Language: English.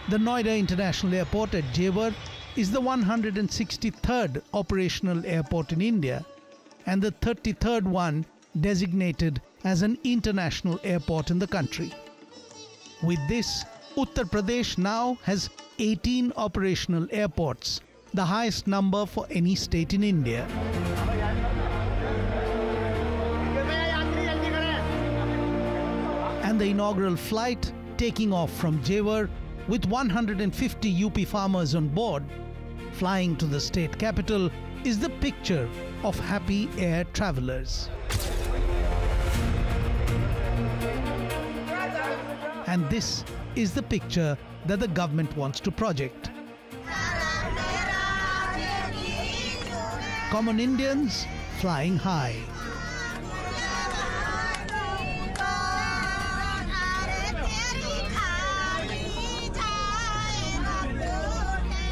The Noida International Airport at Jewar is the 163rd operational airport in India and the 33rd one designated as an international airport in the country. With this, Uttar Pradesh now has 18 operational airports, the highest number for any state in India. And the inaugural flight taking off from Jewar with 150 UP farmers on board, flying to the state capital, is the picture of happy air travelers. And this is the picture that the government wants to project. Common Indians flying high.